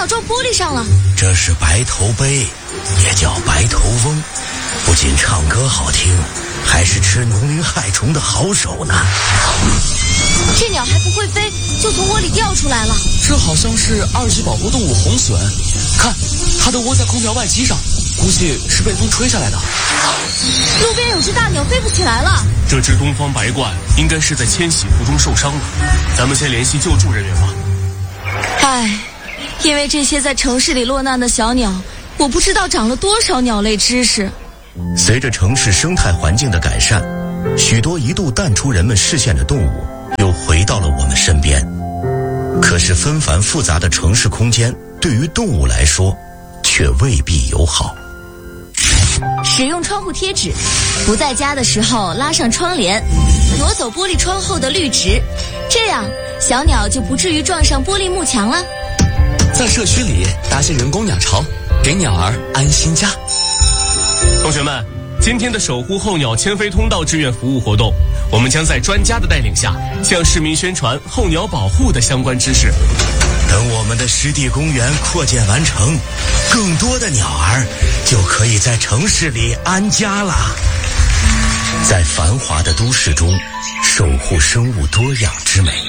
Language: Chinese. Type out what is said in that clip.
鸟撞玻璃上了。 这是白头鹎，也叫白头翁，不仅唱歌好听，还是吃农林害虫的好手呢。 这鸟还不会飞，就从窝里掉出来了。 这好像是2级保护动物红隼，看，它都窝在空调外机上，估计是被风吹下来的。 路边有只大鸟飞不起来了。 这只东方白鹳应该是在迁徙途中受伤了，咱们先联系救助人员吧。 唉，因为这些在城市里落难的小鸟，我不知道长了多少鸟类知识。 随着城市生态环境的改善，许多一度淡出人们视线的动物又回到了我们身边。可是纷繁复杂的城市空间对于动物来说却未必友好。 使用窗户贴纸，不在家的时候拉上窗帘，挪走玻璃窗后的绿植，这样小鸟就不至于撞上玻璃幕墙了。 在社区里搭些人工鸟巢，给鸟儿安心家。 同学们，今天的守护候鸟迁飞通道志愿服务活动，我们将在专家的带领下向市民宣传候鸟保护的相关知识。 等我们的湿地公园扩建完成，更多的鸟儿就可以在城市里安家了。在繁华的都市中，守护生物多样之美。